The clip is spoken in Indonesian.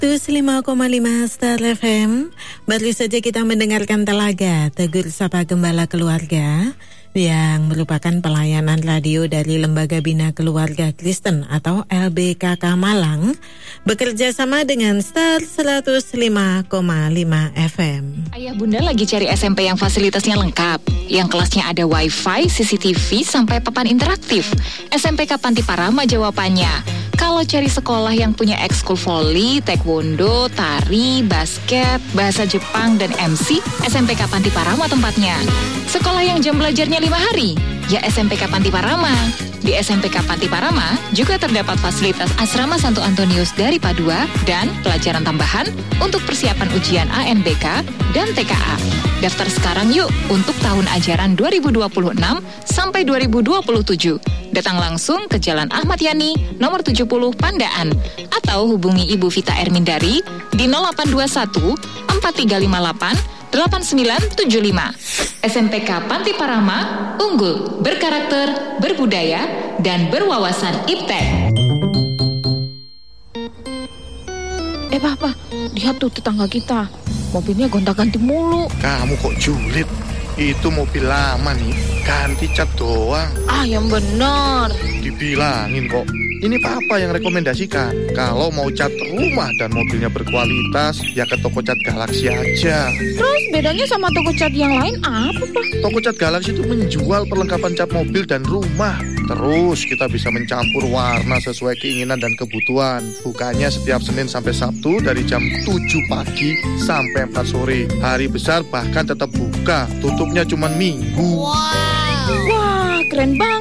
105,5 Star FM. Baru saja kita mendengarkan Telaga Tegur Sapa Gembala Keluarga, yang merupakan pelayanan radio dari Lembaga Bina Keluarga Kristen atau LBKK Malang, bekerja sama dengan Star 105,5 FM. Ayah bunda lagi cari SMP yang fasilitasnya lengkap, yang kelasnya ada wifi, CCTV, sampai papan interaktif. SMPK Panti Parama jawabannya. Kalau cari sekolah yang punya ekskul voli, taekwondo, tari, basket, bahasa Jepang, dan MC, SMPK Panti Parama tempatnya. Sekolah yang jam belajarnya 5 hari, ya SMPK Panti Parama. Di SMPK Panti Parama juga terdapat fasilitas asrama Santo Antonius dari Padua dan pelajaran tambahan untuk persiapan ujian ANBK dan TKA. Daftar sekarang yuk untuk tahun ajaran 2026 sampai 2027. Datang langsung ke Jalan Ahmad Yani, nomor 70 Pandaan, atau hubungi Ibu Vita Ermindari di 0821 4358 8975. SMPK Panti Parama, unggul, berkarakter, berbudaya, dan berwawasan iptek. Papa, lihat tuh tetangga kita, mobilnya gonta-ganti mulu. Kamu kok julid? Itu mobil lama nih, ganti cat doang. Yang benar. Dibilangin kok. Ini Papa yang rekomendasikan. Kalau mau cat rumah dan mobilnya berkualitas, ya ke toko cat Galaxy aja. Terus bedanya sama toko cat yang lain apa, Pak? Toko cat Galaxy itu menjual perlengkapan cat mobil dan rumah. Terus kita bisa mencampur warna sesuai keinginan dan kebutuhan. Bukanya setiap Senin sampai Sabtu dari jam 7 pagi sampai 4 sore. Hari besar bahkan tetap buka. Tutupnya cuma Minggu. Wah, keren banget.